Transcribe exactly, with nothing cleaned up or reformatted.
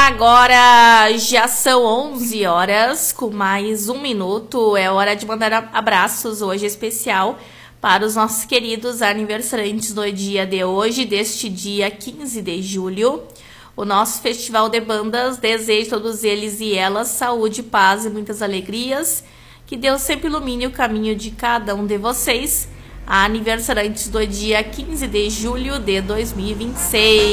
Agora já são onze horas, com mais um minuto. É hora de mandar abraços hoje especial para os nossos queridos aniversariantes do dia de hoje, deste dia quinze de julho. O nosso Festival de Bandas deseja a todos eles e elas saúde, paz e muitas alegrias. Que Deus sempre ilumine o caminho de cada um de vocês. Aniversariantes do dia quinze de julho de dois mil e vinte e seis.